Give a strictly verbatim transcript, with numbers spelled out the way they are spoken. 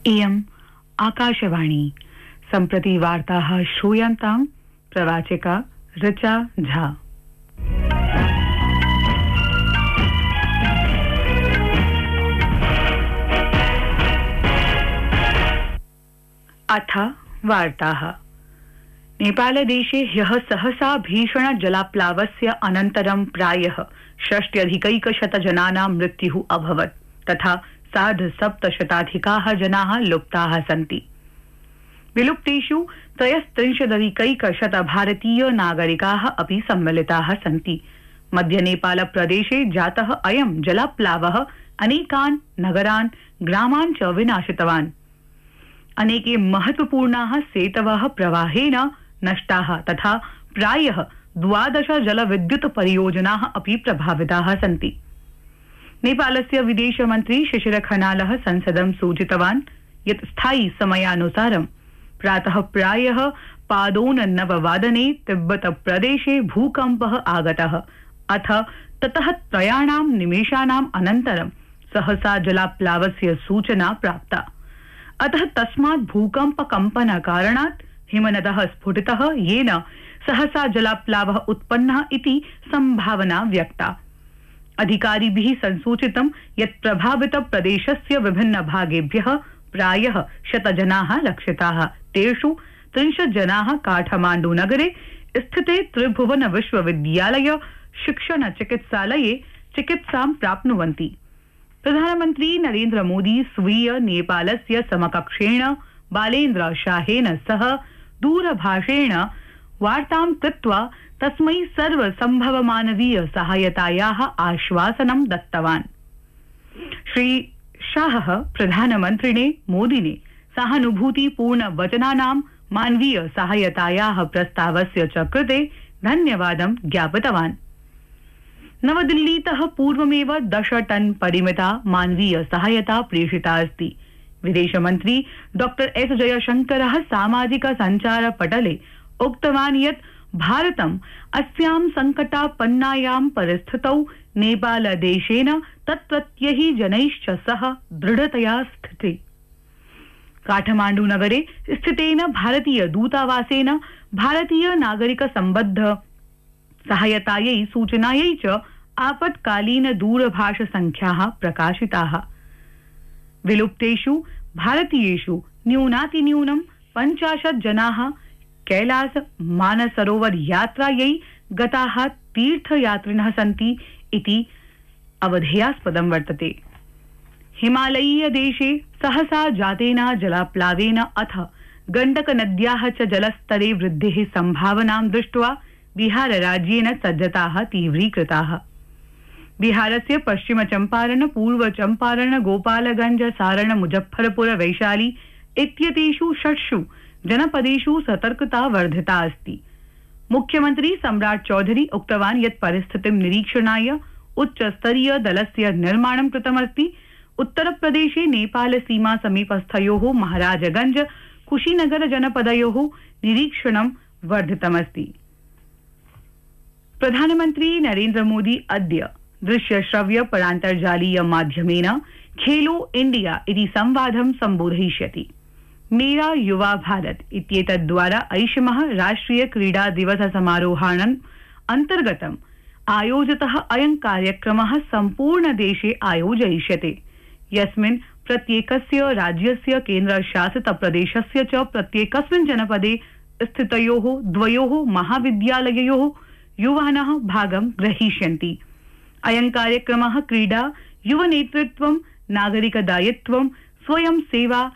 इयम् आकाशवाणी सम्प्रति वार्ताः श्रूयन्तां प्रवाचिका ऋचा झा। अथ वार्ताः। नेपालदेशे ह्यः सहसा भीषण जलाप्लावस्य अनन्तरं प्रायः षष्ट्यधिकैकशत जनानां मृत्युः अभवत् तथा सार्धसप्तशताधिकाः जनाः लुप्ताः सन्ति। विलुप्तेषु त्रयस्त्रिंशदधिकैकशत भारतीय नागरिकाः अपि सम्मिलिताः सन्ति। मध्य नेपाल प्रदेशे जातः अयं जलाप्लावः अनेकान् नगरान् ग्रामान् च विनाशितवान्। अनेके महत्वपूर्णाः सेतवः प्रवाहेन नष्टाः तथा प्रायः द्वादश जलविद्युत् परियोजनाः अपि प्रभाविताः सन्ति। नेपालस्य विदेशमन्त्री शिशिर खनालः संसदं सूचितवान् यत् स्थायि समयानुसारं प्रातः प्रायः पादोननववादने तिब्बत प्रदेशे भूकम्पः आगतः अथ ततः त्रयाणां निमेषाणाम् अनन्तरं सहसा जलाप्लावस्य सूचना प्राप्ता। अतः तस्मात् भूकम्प कम्पन कारणात् हिमनदः स्फुटितः येन सहसा जलाप्लावः उत्पन्नः इति संभावना व्यक्ता। अधिकारिभिः संसूचितं यत् प्रभावित प्रदेशस्य विभिन्न भागेभ्यः प्रायः शतजनाः लक्षिताः। तेषु त्रिंशत् जनाः काठमाण्डू नगरे स्थिते त्रिभुवन विश्वविद्यालय शिक्षण चिकित्सालये चिकित्सां प्राप्नुवन्ति। प्रधानमन्त्री नरेन्द्र मोदी स्वीय नेपालस्य समकक्षेण बालेन्द्र शाहेन सह दूरभाषेण वार्तां कृत्वा तस्मै सर्वसम्भवमानवीय सहायतायाः आश्वासनं दत्तवान्। श्री शाहः प्रधानमन्त्रिणे मोदिने सहानुभूतिपूर्ण वचनानां मानवीय सहायतायाः प्रस्तावस्य च कृते धन्यवादं ज्ञापितवान्। नवदिल्लीतः पूर्वमेव दश टन परिमिता मानवीय सहायता प्रेषिता अस्ति। विदेशमन्त्री डॉक्टर एस जयशंकरः सामाजिक सञ्चार पटले उक्तवान् यत् भारतम् अस्यां संकटापन्नायां परिस्थितौ नेपालदेशेन तत्रत्यैः जनैश्च सह दृढतया स्थिते। काठमाण्डू नगरे स्थितेन भारतीय दूतावासेन भारतीय नागरिक सम्बद्ध सहायतायै सूचनायै च आपत्कालीन दूरभाष संख्याः प्रकाशिताः। विलुप्तेषु भारतीयेषु न्यूनातिन्यूनं पञ्चाशत् जनाः कैलास मानसरोवर यात्रायै गताः तीर्थयात्रिणः सन्ति इति अवधेयास्पदं वर्तते। हिमालयीय देशे सहसा जातेन जलाप्लावेन अथ गण्डक नद्याः च जलस्तरे वृद्धेः संभावनां दृष्ट्वा बिहार राज्येन सज्जताः तीव्रीकृताः। बिहारस्य पश्चिम चंपारण पूर्व चंपारण गोपालगंज सारण मुजफ्फरपुर वैशाली इत्येतेषु षट्सु जनपदेषु सतर्कता वर्धिता अस्ति। मुख्यमंत्री सम्राट चौधरी उक्तवान् यत् परिस्थितिं निरीक्षणाय उच्चस्तरीय दलस्य निर्माणं कृतमस्ति। उत्तरप्रदेशे नेपाल सीमा समीपस्थयोः महाराजगंज कुशीनगर जनपदयोः निरीक्षणं वर्धितमस्ति। प्रधानमन्त्री नरेन्द्र मोदी अद्य दृश्य श्रव्य परान्तर्जालीय माध्यमेन खेलो इंडिया इति संवादं सम्बोधयिष्यति। मेरा युवा भारत इत्येतद्द्वारा ऐषमः राष्ट्रिय क्रीडा दिवस समारोहाणाम् अन्तर्गतम् आयोजितः अयं कार्यक्रमः सम्पूर्ण देशे आयोजयिष्यते, यस्मिन् प्रत्येकस्य राज्यस्य केन्द्रशासित प्रदेशस्य च प्रत्येकस्मिन् जनपदे स्थितयोः द्वयोः महाविद्यालययोः युवानः भागं ग्रहीष्यन्ति। अयं कार्यक्रमः क्रीडा, युवनेतृत्वं, नागरिकदायित्वं, स्वयं सेवा